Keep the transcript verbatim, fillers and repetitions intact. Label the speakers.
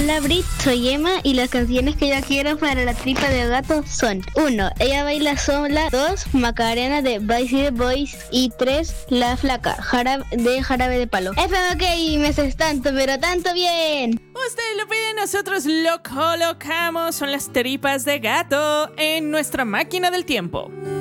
Speaker 1: Hola Brit, soy Emma y las canciones que yo quiero para la tripa de gato son uno. Ella baila sola. dos. Macarena de Vice Boys. Y tres. La flaca jarabe de Jarabe de Palo. F ok, me haces tanto, pero tanto bien.
Speaker 2: Ustedes lo piden, nosotros lo colocamos. Son las tripas de gato en nuestra máquina del tiempo.